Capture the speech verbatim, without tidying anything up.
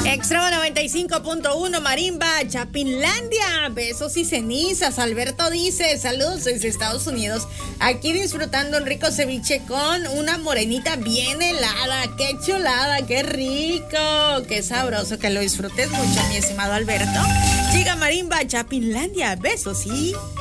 Extremo noventa y cinco punto uno, Marimba, Chapinlandia, besos y cenizas. Alberto dice, saludos desde Estados Unidos, aquí disfrutando un rico ceviche con una morenita bien helada. Qué chulada, qué rico, qué sabroso, que lo disfrutes mucho, mi estimado Alberto. Llega Marimba, Chapinlandia, besos y